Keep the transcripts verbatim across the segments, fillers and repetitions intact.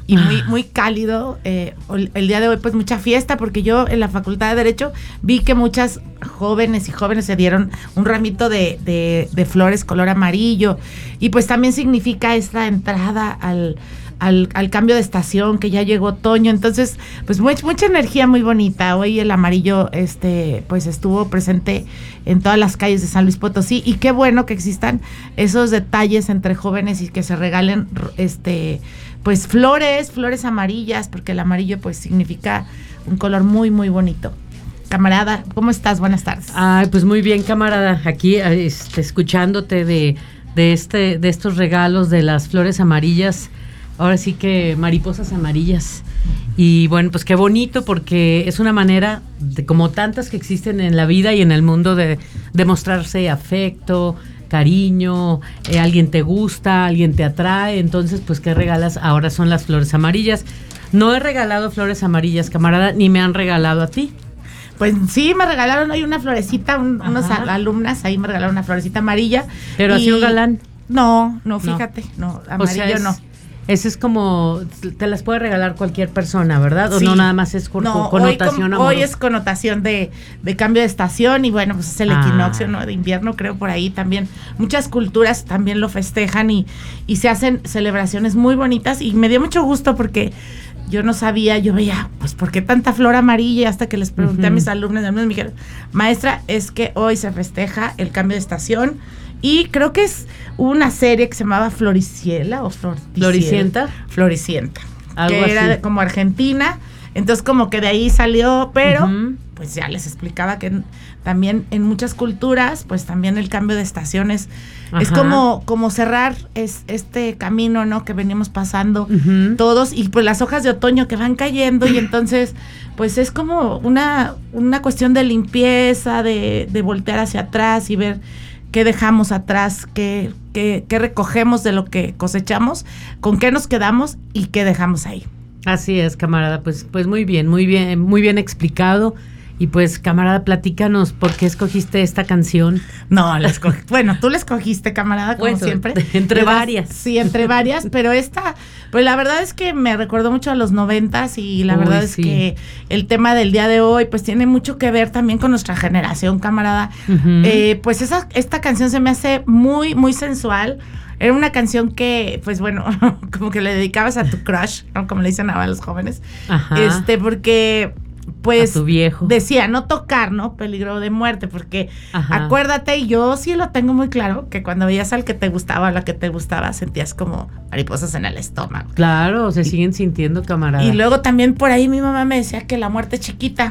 y muy, muy cálido. Eh, el día de hoy, pues mucha fiesta, porque yo en la Facultad de Derecho vi que muchas jóvenes y jóvenes se dieron un ramito de, de, de flores color amarillo, y pues también significa esta entrada al, al, al cambio de estación, que ya llegó otoño. Entonces, pues much, mucha energía muy bonita. Hoy el amarillo este pues estuvo presente en todas las calles de San Luis Potosí, y qué bueno que existan esos detalles entre jóvenes y que se regalen este pues flores, flores amarillas, porque el amarillo pues significa un color muy, muy bonito. Camarada, ¿cómo estás? Buenas tardes. Ay, pues muy bien, camarada, aquí este, escuchándote de, de, este, de estos regalos de las flores amarillas, ahora sí que mariposas amarillas. Y bueno, pues qué bonito, porque es una manera, de, como tantas que existen en la vida y en el mundo, de demostrarse afecto, cariño, eh, alguien te gusta, alguien te atrae. Entonces, pues, ¿qué regalas? Ahora son las flores amarillas. No he regalado flores amarillas, camarada, ni me han regalado a ti. Pues sí, me regalaron hoy una florecita, un, unos alumnas ahí me regalaron una florecita amarilla. ¿Pero así un galán? No, no, fíjate, no, no amarillo, o sea, es, no. Ese es como, te las puede regalar cualquier persona, ¿verdad? ¿O sí, no nada más es con, no, connotación hoy, com, hoy es connotación de, de cambio de estación, y bueno, pues es el ah. equinoccio, ¿no? De invierno, creo, por ahí también. Muchas culturas también lo festejan, y, y se hacen celebraciones muy bonitas, y me dio mucho gusto porque yo no sabía, yo veía, pues, ¿por qué tanta flor amarilla? Hasta que les pregunté uh-huh. a mis alumnos, y me dijeron, maestra, es que hoy se festeja el cambio de estación. Y creo que es una serie que se llamaba Floriciela o Floricienta. Floricienta. Algo que así. Era de, como argentina. Entonces como que de ahí salió, pero uh-huh. pues ya les explicaba que en, también en muchas culturas, pues también el cambio de estaciones Ajá. es como, como cerrar es, este camino, ¿no? Que venimos pasando uh-huh. todos, y pues las hojas de otoño que van cayendo, y entonces pues es como una, una cuestión de limpieza, de, de voltear hacia atrás y ver qué dejamos atrás, qué, qué, qué recogemos de lo que cosechamos, con qué nos quedamos y qué dejamos ahí. Así es, camarada, pues, pues muy bien, muy bien, muy bien explicado. Y pues, camarada, platícanos, ¿por qué escogiste esta canción? No, la escogí, bueno, tú la escogiste, camarada, como bueno, siempre. Entre varias. Sí, entre varias, pero esta, pues la verdad es que me recordó mucho a los noventas, y la Uy, verdad es sí. que el tema del día de hoy, pues tiene mucho que ver también con nuestra generación, camarada. Uh-huh. Eh, pues esa, esta canción se me hace muy, muy sensual. Era una canción que, pues bueno, como que le dedicabas a tu crush, ¿no? Como le dicen ahora a los jóvenes. Ajá. Este, porque pues a tu viejo. Decía no tocar, ¿no? Peligro de muerte, porque Ajá. acuérdate, y yo sí lo tengo muy claro, que cuando veías al que te gustaba, a la que te gustaba, sentías como mariposas en el estómago. Claro, se y, siguen sintiendo, camarada. Y luego también por ahí mi mamá me decía que la muerte chiquita.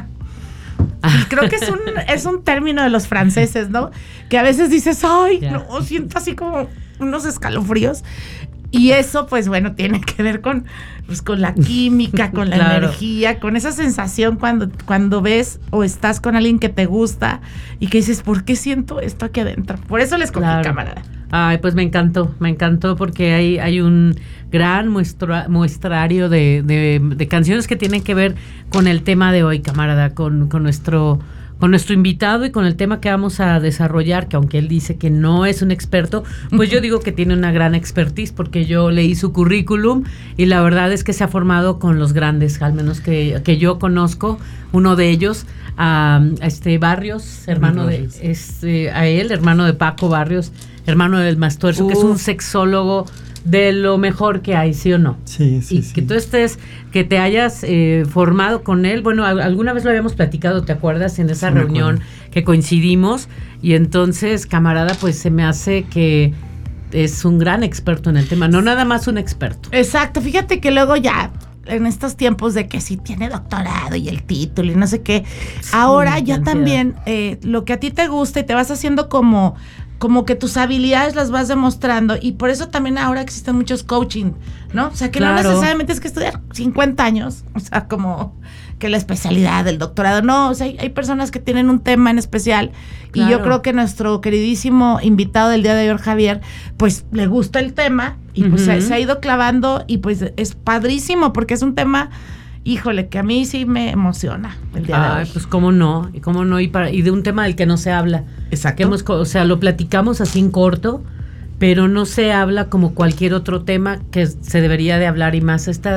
Y creo que es un, es un término de los franceses, ¿no? Que a veces dices, ay, yeah. no, siento así como unos escalofríos. Y eso, pues bueno, tiene que ver con, pues, con la química, con la claro. energía, con esa sensación cuando, cuando ves o estás con alguien que te gusta y que dices, ¿por qué siento esto aquí adentro? Por eso les cogí, claro. camarada. Ay, pues me encantó, me encantó porque hay, hay un gran muestra, muestrario de, de, de canciones que tienen que ver con el tema de hoy, camarada, con, con nuestro... con nuestro invitado y con el tema que vamos a desarrollar, que aunque él dice que no es un experto, pues yo digo que tiene una gran expertise, porque yo leí su currículum y la verdad es que se ha formado con los grandes, al menos que, que yo conozco, uno de ellos, a, a este Barrios, hermano de, este, a él, hermano de Paco Barrios, hermano del Mastuerzo, uh. que es un sexólogo de lo mejor que hay, ¿sí o no? Sí, sí, y sí. que tú estés, que te hayas eh, formado con él, bueno, a, alguna vez lo habíamos platicado, ¿te acuerdas? En esa sí, reunión que coincidimos, y entonces, camarada, pues se me hace que es un gran experto en el tema, no nada más un experto. Exacto, fíjate que luego ya, en estos tiempos de que sí tiene doctorado y el título y no sé qué, sí, ahora ya también eh, lo que a ti te gusta y te vas haciendo como... como que tus habilidades las vas demostrando, y por eso también ahora existen muchos coaching, ¿no? O sea, que claro. no necesariamente es que estudiar cincuenta años, o sea, como que la especialidad del doctorado, no, o sea, hay, hay personas que tienen un tema en especial, claro. y yo creo que nuestro queridísimo invitado del día de hoy, Javier, pues le gusta el tema, y pues uh-huh. se, se ha ido clavando, y pues es padrísimo, porque es un tema... híjole, que a mí sí me emociona el día Ay, de hoy. Pues cómo no, y cómo no, y, para, y de un tema del que no se habla. Exacto. Que hemos, o sea, lo platicamos así en corto, pero no se habla como cualquier otro tema que se debería de hablar, y más esta